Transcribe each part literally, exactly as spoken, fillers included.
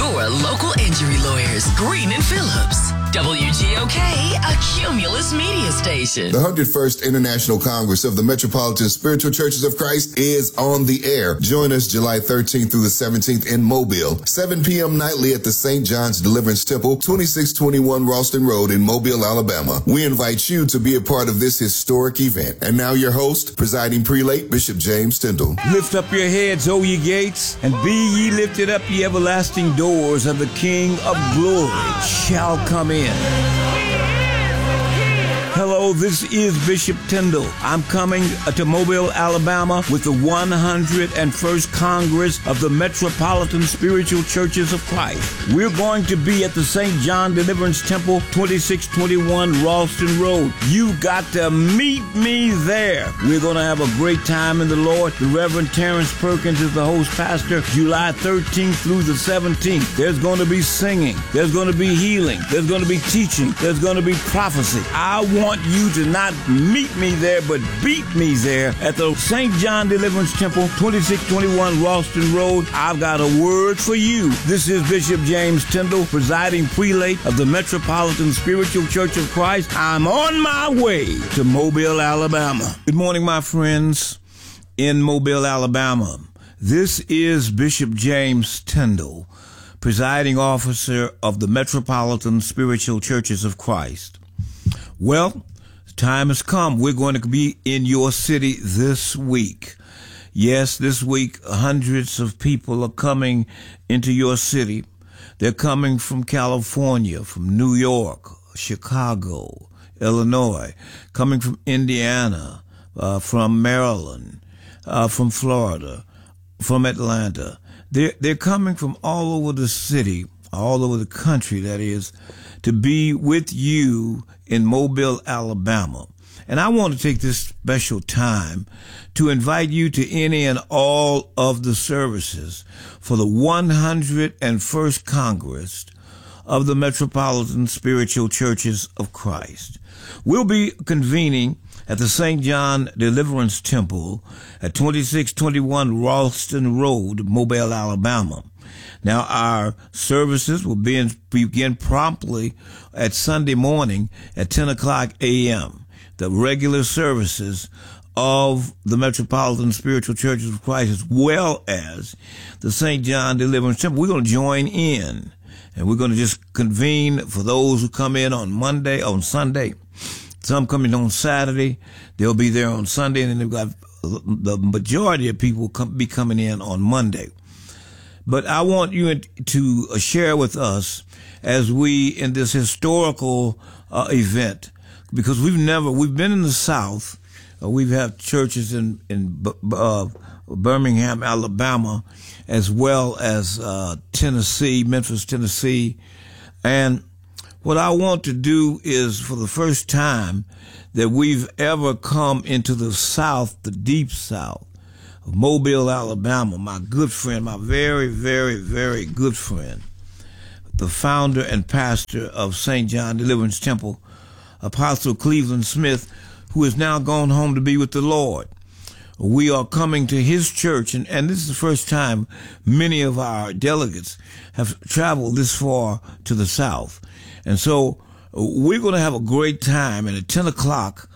your local injury lawyers, Green and Phillips. W G O K, a Cumulus media station. The one hundred first International Congress of the Metropolitan Spiritual Churches of Christ is on the air. Join us July thirteenth through the seventeenth in Mobile, seven p.m. nightly at the Saint John's Deliverance Temple, twenty-six twenty-one Ralston Road in Mobile, Alabama. We invite you to be a part of this historic event. And now your host, presiding prelate, Bishop James Tyndall. Lift up your heads, O ye gates, and be ye lifted up, ye everlasting doors, and the King of glory shall come in. Hello, this is Bishop Tyndall. I'm coming to Mobile, Alabama with the one hundred first Congress of the Metropolitan Spiritual Churches of Christ. We're going to be at the Saint John Deliverance Temple, twenty-six twenty-one Ralston Road. You've got to meet me there. We're going to have a great time in the Lord. The Reverend Terrence Perkins is the host pastor, July thirteenth through the seventeenth. There's going to be singing. There's going to be healing. There's going to be teaching. There's going to be prophecy. I want want you to not meet me there, but beat me there at the Saint John Deliverance Temple, twenty-six twenty-one Ralston Road. I've got a word for you. This is Bishop James Tyndall, presiding prelate of the Metropolitan Spiritual Church of Christ. I'm on my way to Mobile, Alabama. Good morning, my friends in Mobile, Alabama. This is Bishop James Tyndall, presiding officer of the Metropolitan Spiritual Churches of Christ. Well, time has come. We're going to be in your city this week. Yes, this week, hundreds of people are coming into your city. They're coming from California, from New York, Chicago, Illinois, coming from Indiana, uh, from Maryland, uh, from Florida, from Atlanta. They're, they're coming from all over the city, all over the country, that is, to be with you in Mobile, Alabama. And I want to take this special time to invite you to any and all of the services for the one hundred first Congress of the Metropolitan Spiritual Churches of Christ. We'll be convening at the Saint John Deliverance Temple at twenty-six twenty-one Ralston Road, Mobile, Alabama. Now, our services will be in, begin promptly at Sunday morning at ten o'clock a.m. The regular services of the Metropolitan Spiritual Churches of Christ, as well as the Saint John Deliverance Temple, we're going to join in, and we're going to just convene for those who come in on Monday, on Sunday. Some coming on Saturday, they'll be there on Sunday, and then they've got the majority of people come, be coming in on Monday. But I want you to share with us as we, in this historical uh, event, because we've never, we've been in the South. Uh, we've had churches in, in uh, Birmingham, Alabama, as well as uh, Tennessee, Memphis, Tennessee. And what I want to do is, for the first time that we've ever come into the South, the deep South, Mobile, Alabama, my good friend, my very, very, very good friend, the founder and pastor of Saint John Deliverance Temple, Apostle Cleveland Smith, who has now gone home to be with the Lord. We are coming to his church, and, and this is the first time many of our delegates have traveled this far to the South. And so we're going to have a great time, and at ten o'clock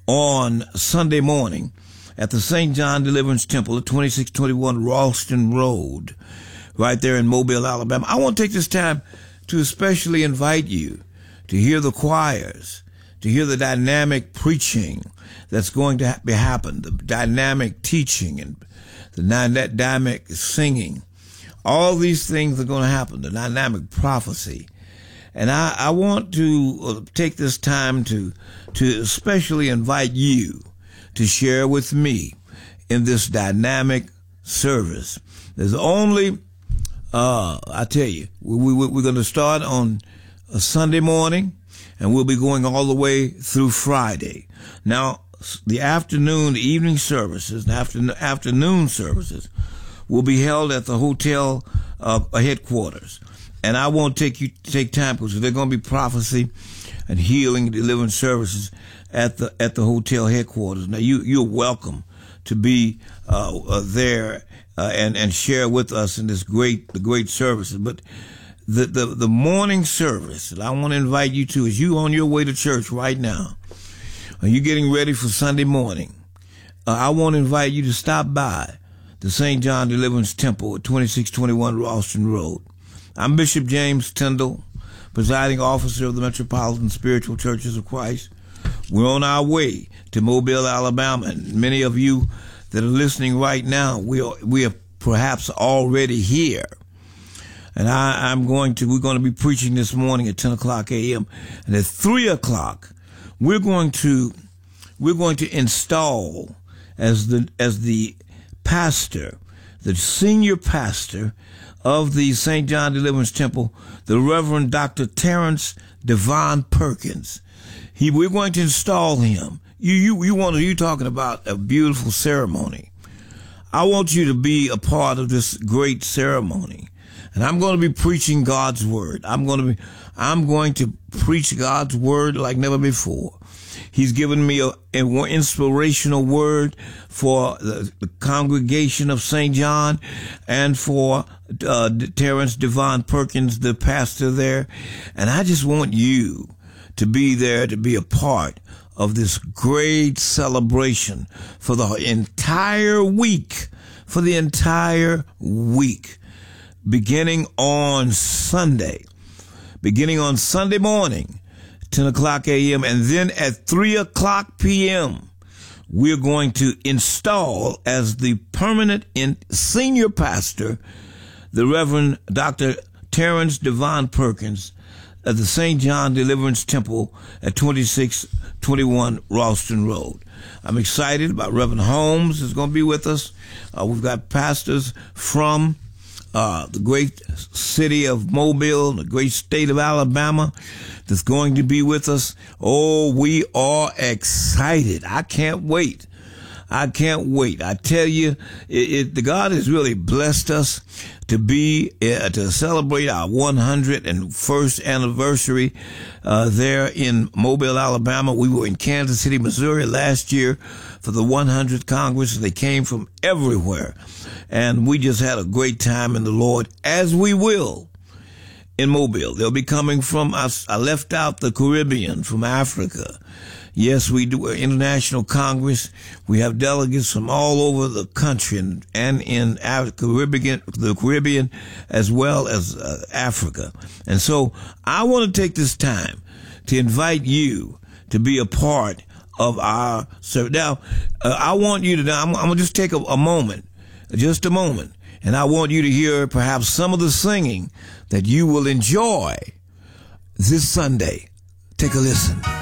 on Sunday morning, at the Saint John Deliverance Temple at twenty-six twenty-one Ralston Road, right there in Mobile, Alabama. I want to take this time to especially invite you to hear the choirs, to hear the dynamic preaching that's going to be happen, the dynamic teaching and the dynamic singing. All these things are going to happen, the dynamic prophecy. And I, I want to take this time to, to especially invite you to share with me in this dynamic service. There's only, uh, I tell you, we, we, we're going to start on a Sunday morning, and we'll be going all the way through Friday. Now, the afternoon, the evening services, the afternoon, afternoon services will be held at the hotel uh, headquarters. And I won't take you take time because there's going to be prophecy and healing, deliverance services at the at the hotel headquarters. Now, you you're welcome to be uh, uh, there uh, and and share with us in this great the great services. But the, the, the morning service that I want to invite you to is you on your way to church right now. Are you getting ready for Sunday morning? Uh, I want to invite you to stop by the Saint John Deliverance Temple at twenty-six twenty-one Ralston Road. I'm Bishop James Tyndall, presiding officer of the Metropolitan Spiritual Churches of Christ. We're on our way to Mobile, Alabama, and many of you that are listening right now, we are, we are perhaps already here. And I, I'm going to, we're going to be preaching this morning at ten o'clock a.m. And at three o'clock, we're going to, we're going to install as the, as the pastor, the senior pastor of the Saint John Deliverance Temple, the Reverend Doctor Terrence Devon Perkins. He, we're going to install him. You, you, you want to, you talking about a beautiful ceremony. I want you to be a part of this great ceremony. And I'm going to be preaching God's word. I'm going to be, I'm going to preach God's word like never before. He's given me a, a more inspirational word for the, the congregation of Saint John and for uh, Terrence Devon Perkins, the pastor there. And I just want you to be there, to be a part of this great celebration for the entire week, for the entire week, beginning on Sunday, beginning on Sunday morning, ten o'clock a.m., and then at three o'clock p.m., we're going to install as the permanent and senior pastor the Reverend Doctor Terrence Devon Perkins at the Saint John Deliverance Temple at twenty-six twenty-one Ralston Road. I'm excited about Reverend Holmes is going to be with us. Uh, we've got pastors from uh, the great city of Mobile, the great state of Alabama that's going to be with us. Oh, we are excited. I can't wait. I can't wait. I tell you, it, it, the God has really blessed us to be, uh, to celebrate our one hundred first anniversary, uh, there in Mobile, Alabama. We were in Kansas City, Missouri last year for the one hundredth Congress. They came from everywhere. And we just had a great time in the Lord, as we will in Mobile. They'll be coming from us. I left out the Caribbean, from Africa. Yes, we do an international Congress. We have delegates from all over the country and, and in Caribbean, the Caribbean as well as uh, Africa. And so I want to take this time to invite you to be a part of our service. Now, uh, I want you to, now I'm, I'm going to just take a, a moment, just a moment, and I want you to hear perhaps some of the singing that you will enjoy this Sunday. Take a listen.